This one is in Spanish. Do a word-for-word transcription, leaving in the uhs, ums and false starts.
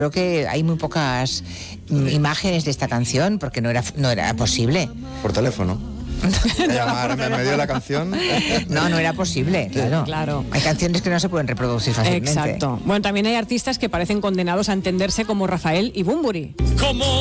Creo que hay muy pocas mm, imágenes de esta canción porque no era, no era posible. Por teléfono. Llamar en medio de la canción. No, no era posible, claro. Claro. Hay canciones que no se pueden reproducir fácilmente. Exacto. Bueno, también hay artistas que parecen condenados a entenderse como Rafael y Bunbury. Como